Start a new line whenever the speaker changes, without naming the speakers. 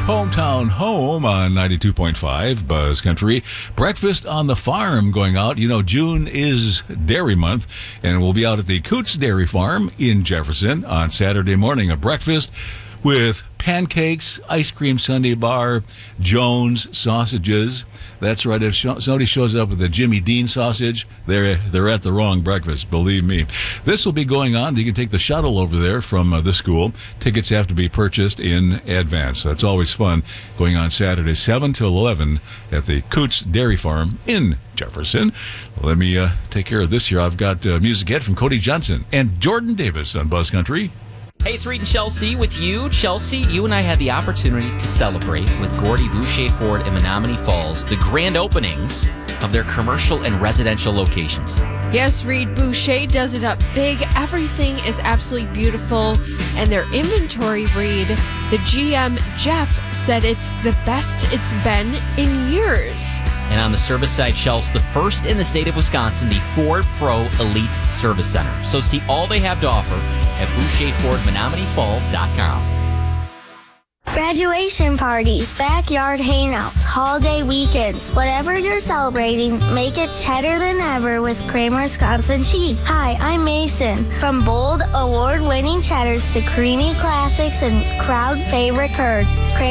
Hometown Home on 92.5 Buzz Country. Breakfast on the Farm going out. You know, June is Dairy Month, and we'll be out at the Coots Dairy Farm in Jefferson on Saturday morning. A breakfast with pancakes, ice cream sundae bar, Jones sausages. That's right. If somebody shows up with a Jimmy Dean sausage, they're at the wrong breakfast, believe me. This will be going on. You can take the shuttle over there from the school. Tickets have to be purchased in advance. So it's always fun going on Saturday, 7 to 11 at the Coots Dairy Farm in Jefferson. Let me take care of this here. I've got music ahead from Cody Johnson and Jordan Davis on Buzz Country.
Hey, it's Reed and Chelsea with you. Chelsea, you and I had the opportunity to celebrate with Gordy Boucher Ford in Menominee Falls the grand openings of their commercial and residential locations.
Yes, Reed, Boucher does it up big. Everything is absolutely beautiful. And their inventory, Reed, the GM, Jeff, said it's the best it's been in years.
And on the service side, Chelsea, the first in the state of Wisconsin, the Ford Pro Elite Service Center. So see all they have to offer at BoucherFordMenomineeFalls.com.
Graduation parties, backyard hangouts, holiday weekends. Whatever you're celebrating, make it cheddar than ever with Kramer Wisconsin cheese. Hi, I'm Mason. From bold, award-winning cheddars to creamy classics and crowd favorite curds,